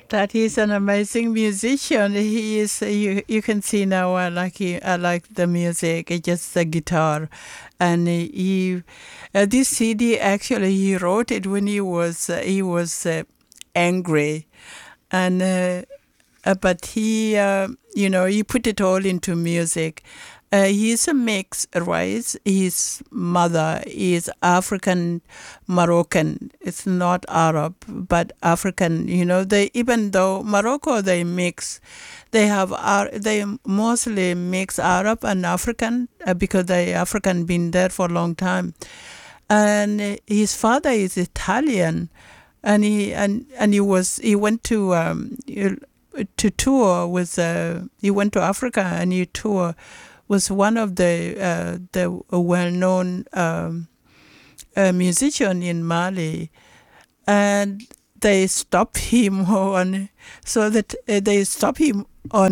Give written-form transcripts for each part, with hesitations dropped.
That he's an amazing musician. He is. You can see now. I like the music. It's just the guitar, and he. This CD actually he wrote it when he was angry, and but he put it all into music. He's a mix, right? His mother is African Moroccan. It's not Arab, but African. They even though Morocco they mix, they mostly mix Arab and African because the African been there for a long time. And his father is Italian, and he went to tour with he went to Africa and he toured was one of the well-known musician in Mali, and they stopped him they stopped him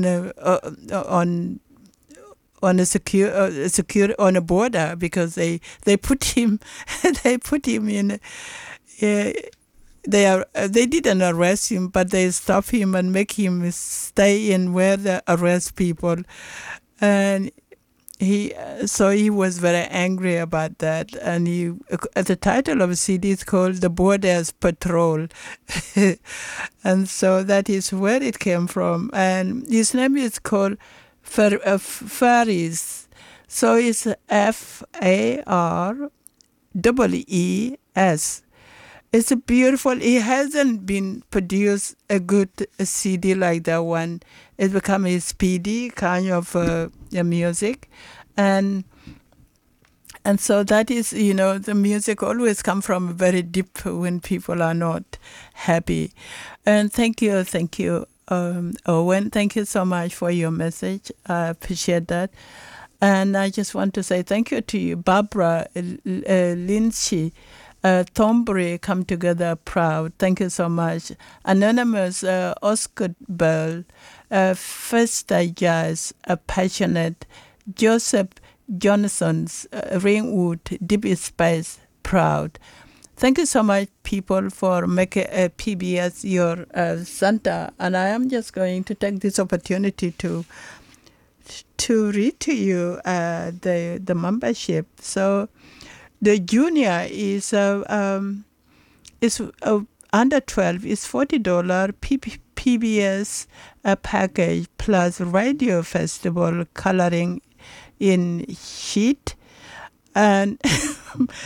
on a secure on a border because they put him they put him in. They didn't arrest him, but they stop him and make him stay in where they arrest people, and he was very angry about that. And the title of the CD is called "The Borders Patrol," and so that is where it came from. And his name is called Faris, so it's Farees. It's a beautiful. It hasn't been produced a good CD like that one. It become a speedy kind of music, and so that is the music always come from very deep when people are not happy. And thank you, Owen. Thank you so much for your message. I appreciate that. And I just want to say thank you to you, Barbara Lynchie. Thornbury come together proud. Thank you so much. Anonymous, Oscar Bell, Festa Jazz, Passionate, Joseph Johnson's Ringwood, Deep Space, proud. Thank you so much, people, for making PBS your center. And I am just going to take this opportunity to read to you the membership. So the junior is under 12 is $40 PBS package plus radio festival coloring in sheet, and